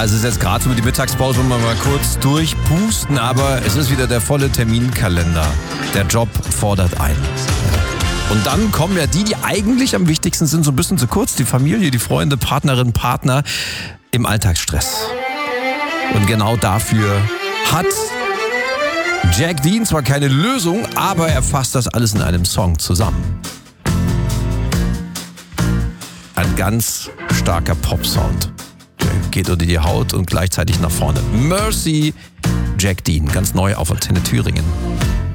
Ja, es ist jetzt gerade so mit der Mittagspause, wo wir mal kurz durchpusten, aber es ist wieder der volle Terminkalender. Der Job fordert ein. Und dann kommen ja die eigentlich am wichtigsten sind, so ein bisschen zu kurz. Die Familie, die Freunde, Partnerin, Partner im Alltagsstress. Und genau dafür hat Jack Dean zwar keine Lösung, aber er fasst das alles in einem Song zusammen. Ein ganz starker Pop-Sound. Geht unter die Haut und gleichzeitig nach vorne. Mercy, Jack Dean, ganz neu auf Antenne Thüringen.